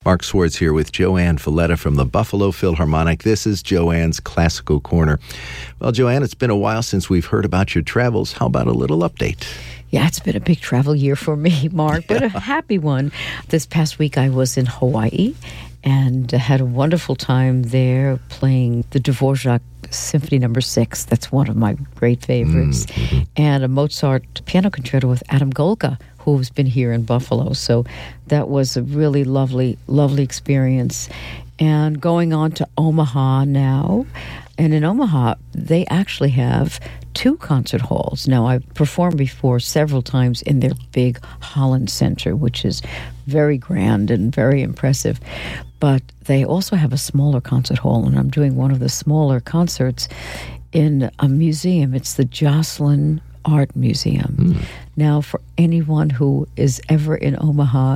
Mark Swartz here with Joanne Falletta from the Buffalo Philharmonic. This is Joanne's Classical Corner. Well, Joanne, it's been a while since we've heard about your travels. How about a little update? Yeah, it's been a big travel year for me, Mark, but a happy one. This past week I was in Hawaii and had a wonderful time there playing the Dvorak Symphony No. 6. That's one of my great favorites. And a Mozart piano concerto with Adam Golka, who's been here in Buffalo. So that was a really lovely, lovely experience. And going on to Omaha now. And in Omaha, they actually have 2 concert halls. Now, I've performed before several times in their big Holland Center, which is very grand and very impressive. But they also have a smaller concert hall, and I'm doing one of the smaller concerts in a museum. It's the Joslyn Art Museum. Now, for anyone who is ever in Omaha,